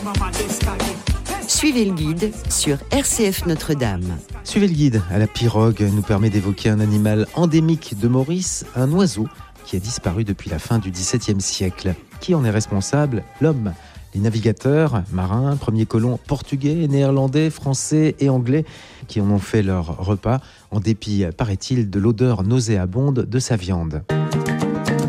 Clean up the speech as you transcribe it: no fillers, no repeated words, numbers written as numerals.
Suivez le guide sur RCF Notre-Dame. Suivez le guide à la pirogue nous permet d'évoquer un animal endémique de Maurice, un oiseau qui a disparu depuis la fin du XVIIe siècle. Qui en est responsable ? L'homme. Les navigateurs, marins, premiers colons portugais, néerlandais, français et anglais qui en ont fait leur repas, en dépit, paraît-il, de l'odeur nauséabonde de sa viande.